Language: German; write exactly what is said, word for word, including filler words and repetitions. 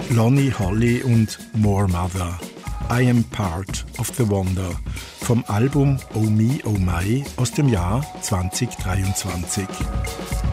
Lonnie Holly und More Mother. I Am Part of the Wonder vom Album Oh Me, Oh My aus dem Jahr zwanzig dreiundzwanzig.